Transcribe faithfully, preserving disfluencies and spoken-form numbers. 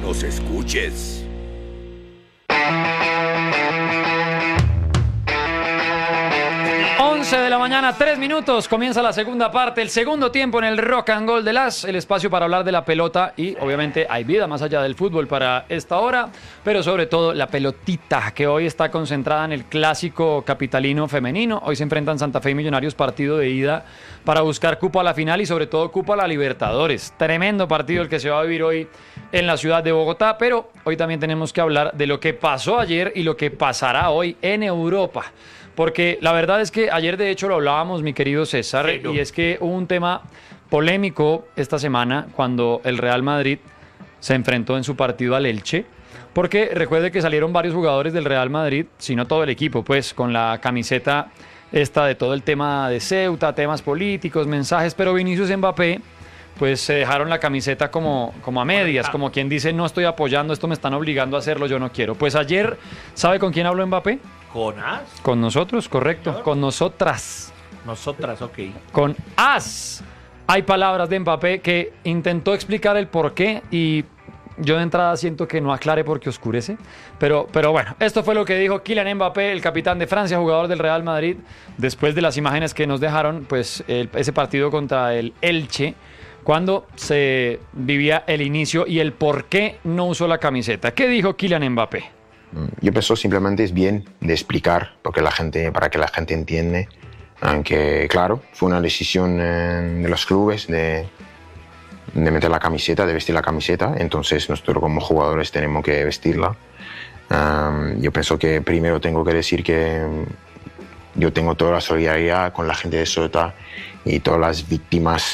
nos escuches. once de la mañana, tres minutos, comienza la segunda parte, el segundo tiempo en el Rock and Gold de las, el espacio para hablar de la pelota y obviamente hay vida más allá del fútbol para esta hora, pero sobre todo la pelotita que hoy está concentrada en el clásico capitalino femenino. Hoy se enfrentan Santa Fe y Millonarios, partido de ida para buscar cupo a la final y sobre todo cupo a la Libertadores. Tremendo partido el que se va a vivir hoy en la ciudad de Bogotá, pero hoy también tenemos que hablar de lo que pasó ayer y lo que pasará hoy en Europa. Porque la verdad es que ayer de hecho lo hablábamos, mi querido César, sí, no. y es que hubo un tema polémico esta semana cuando el Real Madrid se enfrentó en su partido al Elche, porque recuerde que salieron varios jugadores del Real Madrid, si no todo el equipo, pues con la camiseta esta de todo el tema de Ceuta, temas políticos, mensajes, pero Vinicius y Mbappé pues se dejaron la camiseta como, como a medias, como quien dice no estoy apoyando, esto me están obligando a hacerlo, yo no quiero. Pues ayer, ¿sabe con quién habló Mbappé? ¿Con As? Con nosotros, correcto. ¿Claro? Con nosotras. Nosotras, ok. Con As. Hay palabras de Mbappé que intentó explicar el por qué y yo de entrada siento que no aclare porque oscurece. Pero, pero bueno, esto fue lo que dijo Kylian Mbappé, el capitán de Francia, jugador del Real Madrid, después de las imágenes que nos dejaron, pues el, ese partido contra el Elche, cuando se vivía el inicio y el por qué no usó la camiseta. ¿Qué dijo Kylian Mbappé? Yo pienso simplemente es bien de explicar porque la gente, para que la gente entiende, aunque claro, fue una decisión eh, de los clubes de, de meter la camiseta, de vestir la camiseta, entonces nosotros como jugadores tenemos que vestirla. Um, yo pienso que primero tengo que decir que yo tengo toda la solidaridad con la gente de Ceuta y todas las víctimas